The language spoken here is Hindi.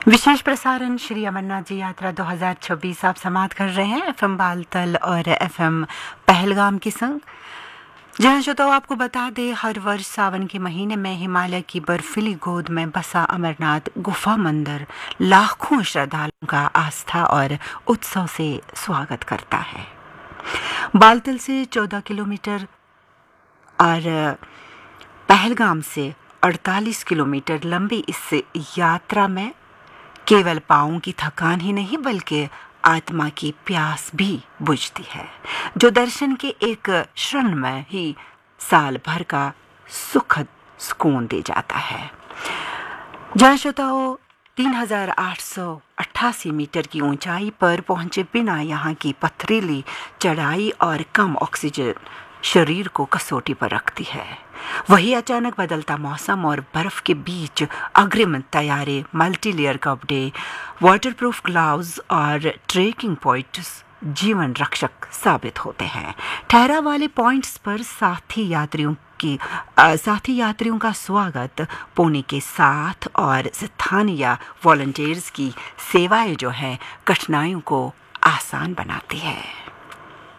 विशेष प्रसारण श्री अमरनाथ जी यात्रा 2026 आप समाप्त कर रहे हैं एफएम बालतल और एफएम पहलगाम के संग। जहाँ श्रोताओं आपको बता दें, हर वर्ष सावन के महीने में हिमालय की बर्फीली गोद में बसा अमरनाथ गुफा मंदिर लाखों श्रद्धालुओं का आस्था और उत्सव से स्वागत करता है। बालतल से 14 किलोमीटर और पहलगाम से 48 किलोमीटर लंबी इस यात्रा में केवल पाँवों की थकान ही नहीं बल्कि आत्मा की प्यास भी बुझती है, जो दर्शन के एक क्षण में ही साल भर का सुखद सुकून दे जाता है। जहाँ श्रोताओं 3888 मीटर की ऊंचाई पर पहुंचे बिना यहाँ की पथरीली चढ़ाई और कम ऑक्सीजन शरीर को कसौटी पर रखती है। वही अचानक बदलता मौसम और बर्फ के बीच अग्रिम तैयारी, मल्टीलेयर कपड़े, वाटरप्रूफ ग्लव्स और ट्रेकिंग पॉइंट्स जीवन रक्षक साबित होते हैं। ठहराव वाले पॉइंट्स पर साथी यात्रियों का स्वागत पुणे के साथ और स्थानीय वॉलंटियर्स की सेवाएं जो है कठिनाइयों को आसान बनाती है।